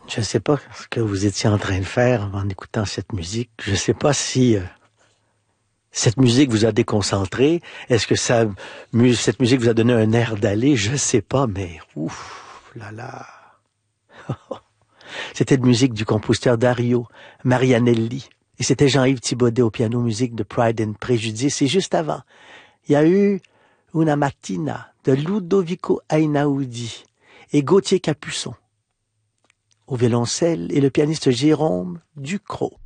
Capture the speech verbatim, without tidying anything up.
Je ne sais pas ce que vous étiez en train de faire en écoutant cette musique. Je ne sais pas si euh, cette musique vous a déconcentré. Est-ce que ça, mu- cette musique vous a donné un air d'aller? Je ne sais pas, mais ouf, là là. C'était de musique du compositeur Dario Marianelli. Et c'était Jean-Yves Thibaudet au piano, musique de Pride and Prejudice. Et juste avant, il y a eu Una Mattina de Ludovico Einaudi et Gauthier Capuçon au violoncelle et le pianiste Jérôme Ducrot.